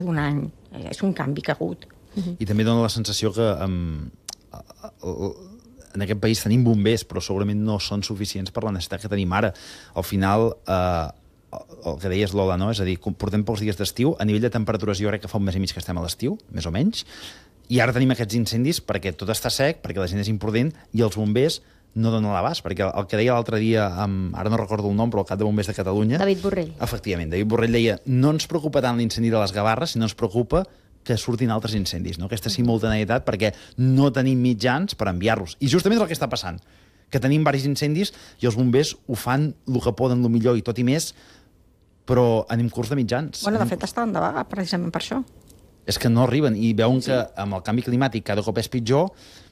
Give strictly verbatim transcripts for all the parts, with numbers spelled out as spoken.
d'un any. És un canvi que ha hagut. I també dona la sensació que um, en aquest país tenim bombers, però segurament no són suficients per la necessitat que tenim ara. Al final, eh, el que deies, Lola, no? És a dir, portem pocs dies d'estiu, a nivell de temperatures jo crec que fa un mes i mig que estem a l'estiu, més o menys, i ara tenim aquests incendis perquè tot està sec, perquè la gent és imprudent, i els bombers no donen l'abast, perquè el que deia l'altre dia, amb, ara no recordo el nom, però el cap de bombers de Catalunya... David Borrell. Efectivament, David Borrell deia, no ens preocupa tant l'incendi de les Gavarres, sinó ens preocupa que surtin altres incendis, no? Aquesta simultaneïtat, perquè no tenim mitjans per enviar-los. I justament és el que està passant, que tenim diversos incendis i els bombers ho fan el que poden, el millor i tot i més, però anem curts de mitjans. Bueno, de fet, estaven de vaga, precisament per això. És que no arriben, i veuen que amb el canvi climàtic cada cop és pitjor,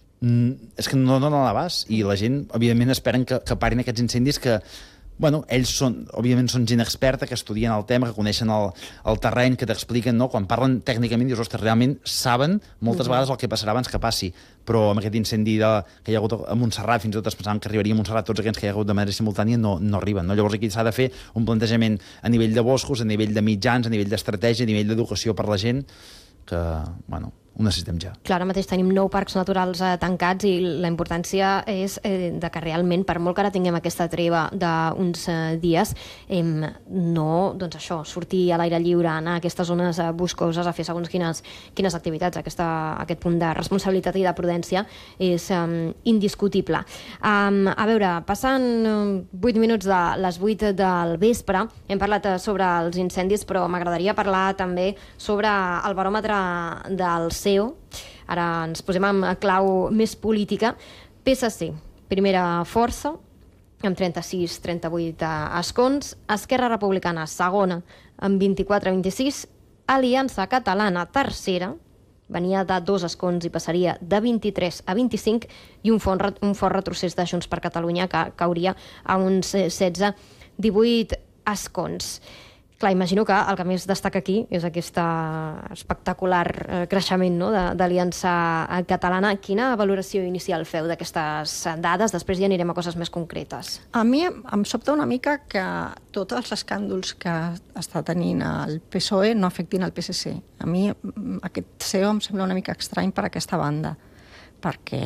és que no donen l'abast, i la gent, evidentment, esperen que, que parin aquests incendis que, bueno, ells són, òbviament, són gent experta, que estudien el tema, que coneixen el, el terreny, que t'expliquen, no? Quan parlen tècnicament, dius, ostres, realment saben moltes mm. vegades el que passarà abans que passi, però amb aquest incendi de, que hi ha hagut a Montserrat, fins i tot es pensaven que arribaria a Montserrat, tots aquests que hi ha hagut de manera simultània no, no arriben, no? Llavors aquí s'ha de fer un plantejament a nivell de boscos, a nivell de mitjans, a nivell d'estratègia, a nivell d'educació per la gent, que, bueno, ho necessitem ja. Clar, ara mateix tenim nou parcs naturals eh, tancats i la importància és eh, de que realment, per molt que ara tinguem aquesta treva d'uns eh, dies, eh, no, doncs això, sortir a l'aire lliure, anar a aquestes zones eh, boscoses a fer segons quines, quines activitats. Aquesta, aquest punt de responsabilitat i de prudència és eh, indiscutible. Um, a veure, passant vuit minuts de les vuit del vespre, hem parlat eh, sobre els incendis, però m'agradaria parlar també sobre el baròmetre del C E O. Ara ens posem en clau més política. P S C, primera força, amb trenta-sis trenta-vuit escons. Esquerra Republicana, segona, amb vint-i-quatre vint-i-sis. Aliança Catalana, tercera, venia de dos escons i passaria de vint-i-tres a vint-i-cinc, i un fort, un fort retrocés de Junts per Catalunya, que cauria a uns setze divuit escons. Clar, imagino que el que més destaca aquí és aquest espectacular creixement, no?, d'Aliança Catalana. Quina valoració inicial feu d'aquestes dades? Després ja anirem a coses més concretes. A mi em sobta una mica que tots els escàndols que està tenint el P S O E no afectin el P S C. A mi aquest C E O em sembla una mica estrany per aquesta banda, perquè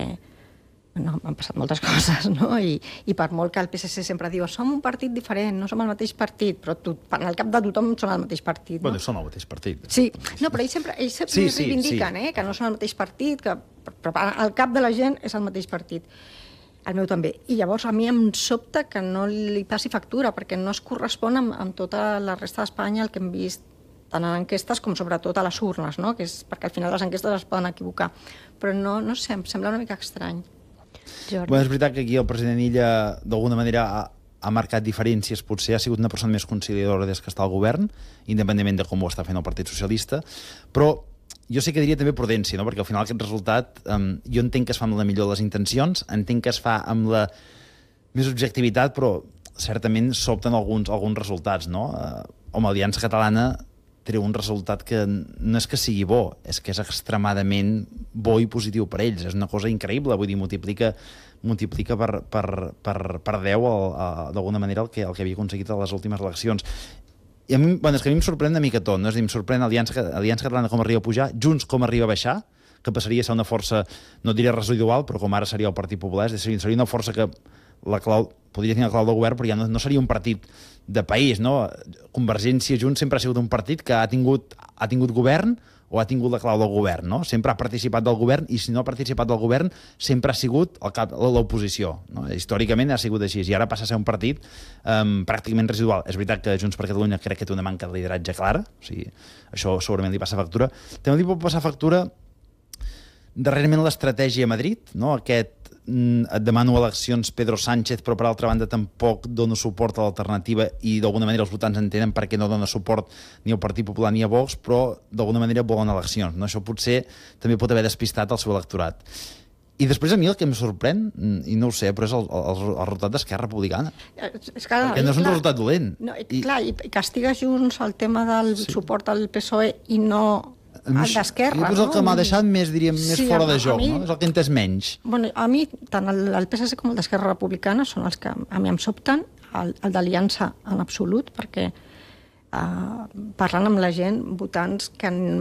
no, han passat moltes coses, no? I, i per molt que el P S C sempre diu som un partit diferent, no som el mateix partit, però tu, per al cap de tothom són el mateix partit, no? Bueno, són el mateix partit. Sí, no, però ells sempre, ells sempre sí, sí, reivindiquen, sí. eh, que no són el mateix partit, que però al cap de la gent és el mateix partit. El meu també. I llavors a mi em sobta que no li passi factura, perquè no es correspon amb, amb tota la resta d'Espanya el que hem vist tant en enquestes com sobretot a les urnes, no? Que és perquè al final les enquestes es poden equivocar. Però no, no sé, em sembla una mica estrany. Bueno, és veritat que aquí el president Illa d'alguna manera ha, ha marcat diferències, potser ha sigut una persona més conciliadora des que està al govern, independentment de com ho està fent el Partit Socialista, però jo sí que diria també prudència, no? Perquè al final aquest resultat um, jo entenc que es fa amb la millor de les intencions, entenc que es fa amb la més objectivitat, però certament sobten alguns, alguns resultats, no? Uh, home, Aliança Catalana treu un resultat que no és que sigui bo, és que és extremadament bo i positiu per ells. És una cosa increïble, vull dir, multiplica, multiplica per, per, per, per deu d'alguna manera el que, el que havia aconseguit a les últimes eleccions. I a mi, bueno, és que a mi em sorprèn una mica tot, no? És a dir, em sorprèn Aliança, Aliança Catalana com arriba a pujar, Junts com arriba a baixar, que passaria a ser una força, no diria residual, però com ara seria el Partit Popular, és a dir, seria una força que la clau, podria tenir la clau del govern, però ja no, no seria un partit de país, no? Convergència Junts sempre ha sigut un partit que ha tingut, ha tingut govern o ha tingut la clau del govern, no? Sempre ha participat del govern, i si no ha participat del govern sempre ha sigut el cap, l'oposició, no? Històricament ha sigut així, i ara passa a ser un partit um, pràcticament residual. És veritat que Junts per Catalunya crec que té una manca de lideratge clara, o sigui, això segurament li passa factura. També li pot passar factura darrerament l'estratègia a Madrid, no? Aquest et demano eleccions Pedro Sánchez, però per altra banda tampoc dono suport a l'alternativa, i d'alguna manera els votants entenen per què no dona suport ni al Partit Popular ni a Vox, però d'alguna manera volen eleccions, no? Això potser també pot haver despistat el seu electorat. I després a mi el que em sorprèn, i no ho sé, però és el, el, el resultat d'Esquerra Republicana. És que, perquè no és un clar, resultat dolent. No, i, clar, i castiga Junts el tema del sí. suport al P S O E i no el d'Esquerra, és el que m'ha deixat més, diríem, més sí, fora de joc, mi, no? És el que he entès menys. Bueno, a mi, tant el, el P S C com el d'Esquerra Republicana són els que a mi em sobten, el, el d'Aliança en absolut, perquè uh, parlant amb la gent, votants que